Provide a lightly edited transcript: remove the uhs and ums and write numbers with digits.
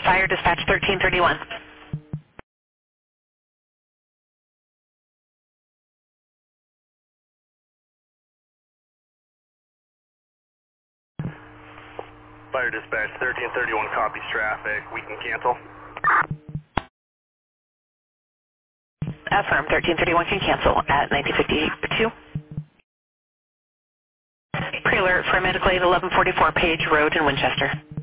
Fire Dispatch 1331. Fire Dispatch 1331 copies traffic. We can cancel. Affirm, 1331 can cancel at 1958-2. Pre-alert for medical aid 1144 Page Road in Winchester.